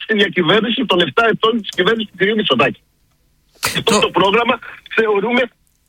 στη διακυβέρνηση των 7 ετών της κυβέρνησης του κ. Μητσοτάκη. Αυτό το πρόγραμμα θεωρούμε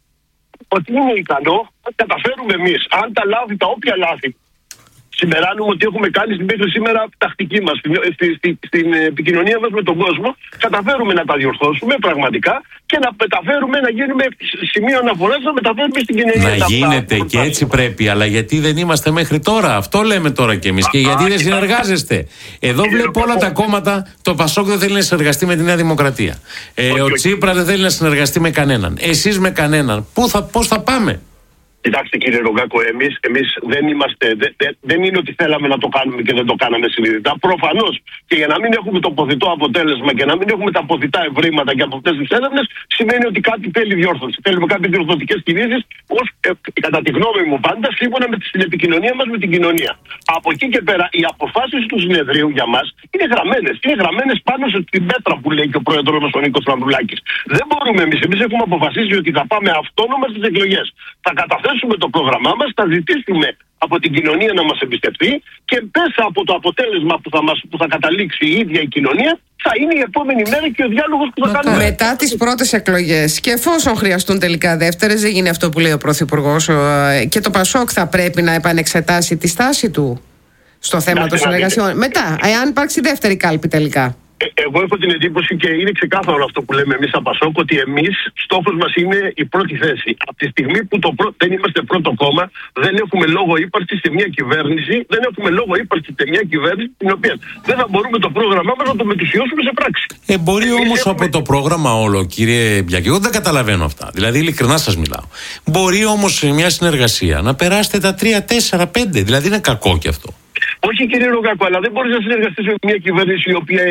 ότι είναι ικανό να καταφέρουμε εμείς, αν τα λάθη, τα όποια λάθη συμπεράνουμε ότι έχουμε κάνει μέχρι σήμερα τακτική μας στην επικοινωνία μας με τον κόσμο, καταφέρουμε να τα διορθώσουμε πραγματικά και να μεταφέρουμε, να γίνουμε σημείο αναφοράς, να μεταφέρουμε στην κοινωνία. Να γίνεται και έτσι πρέπει, αλλά γιατί δεν είμαστε μέχρι τώρα? Αυτό λέμε τώρα κι εμείς. Και γιατί δεν συνεργάζεστε? Εδώ βλέπω όλα τα κόμματα. Το Πασόκ δεν θέλει να συνεργαστεί με τη Νέα Δημοκρατία. Ο Τσίπρας δεν θέλει να συνεργαστεί με κανέναν. Εσείς με κανέναν. Πώς θα πάμε? Κοιτάξτε κύριε Ρογκάκο, εμείς δεν είμαστε, δεν είναι ότι θέλαμε να το κάνουμε και δεν το κάναμε συνειδητά. Προφανώς και για να μην έχουμε το ποθητό αποτέλεσμα και να μην έχουμε τα ποθητά ευρήματα και από αυτές τις έρευνες, σημαίνει ότι κάτι θέλει διόρθωση. Θέλουμε κάποιες διορθωτικές κινήσεις, κατά τη γνώμη μου πάντα, σύμφωνα με την επικοινωνία μας με την κοινωνία. Από εκεί και πέρα, οι αποφάσεις του συνεδρίου για μας είναι γραμμένες. Είναι γραμμένες πάνω στην πέτρα που λέει και ο πρόεδρος μας ο Νίκος Πανδουλάκης. Δεν μπορούμε εμείς έχουμε αποφασίσει ότι θα πάμε αυτόνομα στις εκλογές. Θα καταθέσουμε το πρόγραμμά μας, θα ζητήσουμε από την κοινωνία να μας εμπιστευτεί και μέσα από το αποτέλεσμα που θα καταλήξει η ίδια η κοινωνία θα είναι η επόμενη μέρα και ο διάλογος που θα κάνουμε. Μετά τις πρώτες εκλογές και εφόσον χρειαστούν τελικά δεύτερες, δεν γίνει αυτό που λέει ο Πρωθυπουργός, και το Πασόκ θα πρέπει να επανεξετάσει τη στάση του στο θέμα των συνεργασιών. Μετά, εάν υπάρξει δεύτερη κάλπη τελικά. Εγώ έχω την εντύπωση και είναι ξεκάθαρο αυτό που λέμε εμείς από Πασόκ, ότι εμείς στόχος μας είναι η πρώτη θέση. Από τη στιγμή που δεν είμαστε πρώτο κόμμα, δεν έχουμε λόγο ύπαρξη σε μια κυβέρνηση, δεν έχουμε λόγο ύπαρξη σε μια κυβέρνηση την οποία δεν θα μπορούμε το πρόγραμμά μας να το μετουσιώσουμε σε πράξη. Μπορεί όμως από το πρόγραμμα όλο, κύριε Μπιάκη, εγώ δεν καταλαβαίνω αυτά. Δηλαδή, ειλικρινά σας μιλάω. Μπορεί όμως σε μια συνεργασία να περάσετε τα 3, 4, 5. Δηλαδή, είναι κακό κι αυτό. Όχι κύριε Ρογκάκο, αλλά δεν μπορείς να συνεργαστείς με μια κυβέρνηση η οποία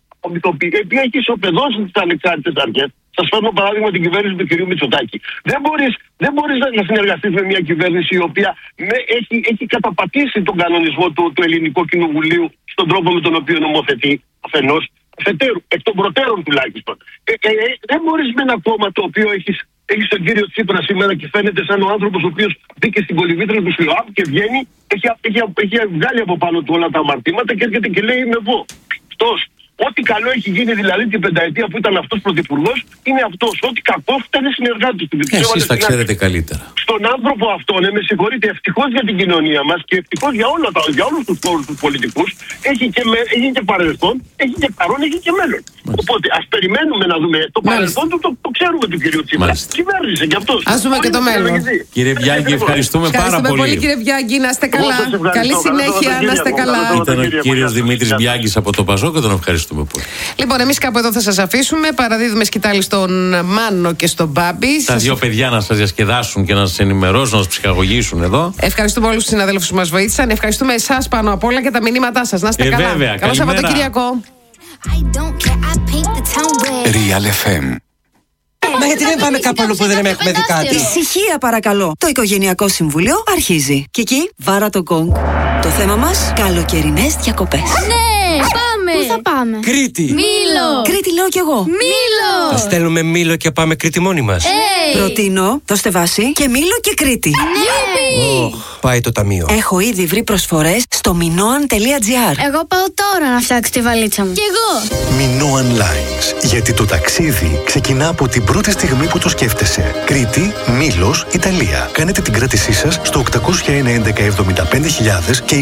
έχει ισοπεδώσει τις ανεξάρτητες αρχές. Σας φέρνω παράδειγμα την κυβέρνηση του κ. Μητσοτάκη. Δεν μπορείς να συνεργαστείς με μια κυβέρνηση η οποία έχει καταπατήσει τον κανονισμό του Ελληνικού Κοινοβουλίου στον τρόπο με τον οποίο νομοθετεί αφενός, αφετέρου, εκ των προτέρων τουλάχιστον. Δεν μπορείς με ένα κόμμα το οποίο έχει τον κύριο Τσίπρα σήμερα και φαίνεται σαν ο άνθρωπος ο οποίος μπήκε στην κολυβήτρια του ΣΛΟΑΠ και βγαίνει, έχει βγάλει από πάνω του όλα τα αμαρτήματα και έρχεται και λέει είμαι εγώ. Αυτός. Ό,τι καλό έχει γίνει δηλαδή την πενταετία που ήταν αυτός πρωθυπουργός είναι αυτός. Ό,τι κακό ήταν συνεργάτης του. Εσείς τα ξέρετε καλύτερα. Στον άνθρωπο αυτόν, με συγχωρείτε, ευτυχώς για την κοινωνία μας και ευτυχώς για όλους τους χώρους τους πολιτικούς, έχει και παρελθόν, έχει και παρόν, έχει και μέλλον. Οπότε ας περιμένουμε να δούμε το παρελθόν του, το ξέρουμε του κυρίου Τσίπρα. Κυβέρνησε κι αυτός. Ας δούμε και το μέλλον. Κύριε Μπιάκη, ευχαριστούμε πάρα πολύ. Κύριε Μπιάκη, να είστε καλά. Καλή συνέχεια, να είστε καλά. Ήταν ο κύριος Δημήτρης Μπιάκης από το Πασόκ και τον ευχαριστούμε. Λοιπόν, εμείς κάπου εδώ θα σας αφήσουμε. Παραδίδουμε σκητάλη στον Μάνο και στον Μπάμπη. Τα δύο παιδιά να σας διασκεδάσουν και να σας ενημερώσουν, να σας ψυχαγωγήσουν εδώ. Ευχαριστούμε όλους τους συναδέλφους που μας βοήθησαν. Ευχαριστούμε εσάς πάνω απ' όλα και τα μηνύματά σας. Να είστε καλά. Βέβαια, καλό Σαββατοκύριακο. Real FM. Μα γιατί δεν πάμε κάπου αλλού που δεν έχουμε δει κάτι? Ησυχία παρακαλώ. Το Οικογενειακό Συμβούλιο αρχίζει. Και εκεί βάρα το γκονγκ. Το θέμα μας, καλοκαιρινές διακοπές. Ναι, πάμε! Πού θα πάμε? Κρήτη! Μήλο! Κρήτη λέω κι εγώ. Μήλο! Θα στέλνουμε Μήλο και πάμε Κρήτη μόνοι μας. Προτείνω, δώστε βάση και Μήλο και Κρήτη. Ναι! Πάει το ταμείο. Έχω ήδη βρει προσφορές στο minoan.gr. Εγώ πάω τώρα να φτιάξω τη βαλίτσα μου. Κι εγώ! Minoan Lines. Γιατί το ταξίδι ξεκινά από την πρώτη στιγμή που το σκέφτεσαι. Κρήτη, Μήλος, Ιταλία. Κάνετε την κράτησή σας στο 801-11-75.000 και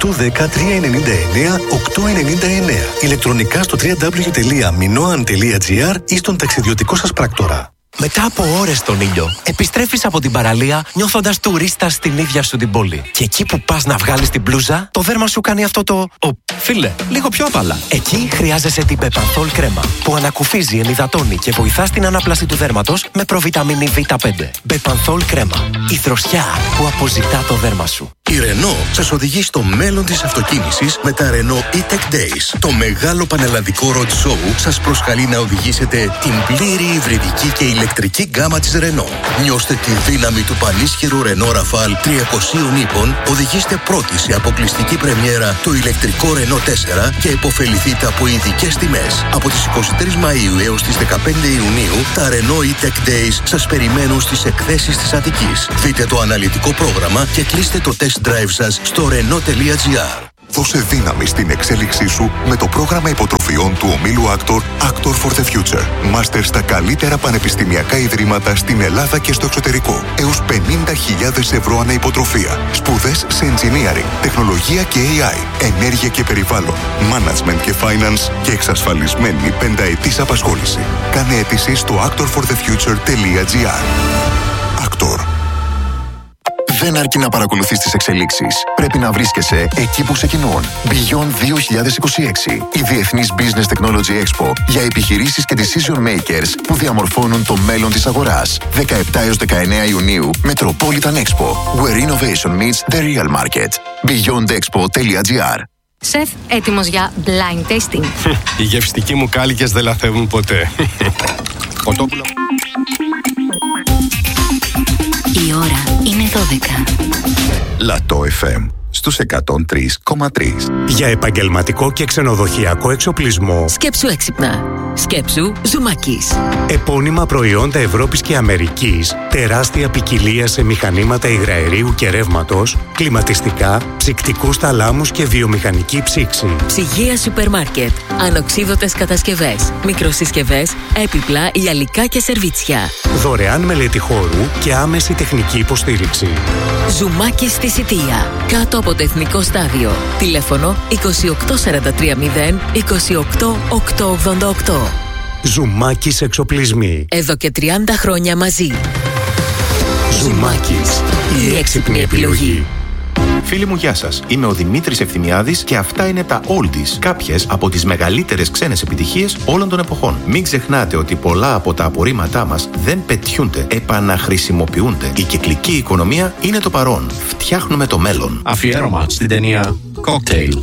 2810-399-899. Ηλεκτρονικά στο www.minoan.gr ή στον ταξιδιωτικό σας πράκτορα. Μετά από ώρες στον ήλιο, επιστρέφεις από την παραλία νιώθοντας τουρίστα στην ίδια σου την πόλη. Και εκεί που πας να βγάλεις την μπλούζα, το δέρμα σου κάνει αυτό το φίλε, λίγο πιο απαλά. Εκεί χρειάζεσαι την Bepanthol κρέμα, που ανακουφίζει, ενυδατώνει και βοηθά στην ανάπλαση του δέρματος με προβιταμίνη Β5. Bepanthol κρέμα. Η δροσιά που αποζητά το δέρμα σου. Η Renault σας οδηγεί στο μέλλον της αυτοκίνησης με τα Renault E-Tech Days. Το μεγάλο πανελλαδικό road show σας προσκαλεί να οδηγήσετε την πλήρη υβριδική και ηλεκτρική γκάμα της Renault. Νιώστε τη δύναμη του πανίσχυρου Renault Rafale 300 ύπων, οδηγήστε πρώτοι σε αποκλειστική πρεμιέρα το ηλεκτρικό Renault 4 και επωφεληθείτε από ειδικές τιμές. Από τις 23 Μαΐου έως τις 15 Ιουνίου, τα Renault E-Tech Days σας περιμένουν στις εκθέσεις της Αττικής. Δείτε το αναλυτικό πρόγραμμα και κλείστε το test drive σας στο Renault.gr. Δώσε δύναμη στην εξέλιξή σου με το πρόγραμμα υποτροφιών του ομίλου Actor for the Future. Μάστερ στα καλύτερα πανεπιστημιακά ιδρύματα στην Ελλάδα και στο εξωτερικό. Έως 50.000 ευρώ ανά υποτροφία. Σπουδές σε engineering, τεχνολογία και AI, ενέργεια και περιβάλλον, management και finance και εξασφαλισμένη 5ετής απασχόληση. Κάνε αίτηση στο actorforthefuture.gr. Actor. Δεν αρκεί να παρακολουθείς τις εξελίξεις. Πρέπει να βρίσκεσαι εκεί που ξεκινούν. Beyond 2026. Η Διεθνής Business Technology Expo για επιχειρήσεις και decision makers που διαμορφώνουν το μέλλον της αγοράς. 17 έως 19 Ιουνίου, Metropolitan Expo. Where innovation meets the real market. beyondexpo.gr. Σεφ, έτοιμος για blind tasting? Οι γευστικοί μου κάλικες δεν λαθεύουν ποτέ. Κοτόπουλο. Η ώρα είναι 12. Λατό FM στους 103,3. Για επαγγελματικό και ξενοδοχειακό εξοπλισμό. Σκέψου έξυπνα. Σκέψου Ζουμάκης. Επώνυμα προϊόντα Ευρώπης και Αμερικής, τεράστια ποικιλία σε μηχανήματα υγραερίου και ρεύματος, κλιματιστικά, ψυκτικούς θαλάμους και βιομηχανική ψήξη. Ψυγεία σούπερ μάρκετ, ανοξίδωτες κατασκευές, μικροσυσκευές, έπιπλα, λιαλικά και σερβίτσια. Δωρεάν μελέτη χώρου και άμεση τεχνική υποστήριξη. Ζουμάκης στη Σιτία, κάτω από το Εθνικό Στάδιο. Τηλέφωνο 28430 28888. Ζουμάκης εξοπλισμοί. Εδώ και 30 χρόνια μαζί. Ζουμάκης, η έξυπνη επιλογή. Φίλοι μου, γεια σας. Είμαι ο Δημήτρης Ευθυμιάδης και αυτά είναι τα Oldies, κάποιες από τις μεγαλύτερες ξένες επιτυχίες όλων των εποχών. Μην ξεχνάτε ότι πολλά από τα απορρίμματά μας δεν πετιούνται, επαναχρησιμοποιούνται. Η κυκλική οικονομία είναι το παρόν. Φτιάχνουμε το μέλλον. Αφιέρωμα στην ταινία Cocktail.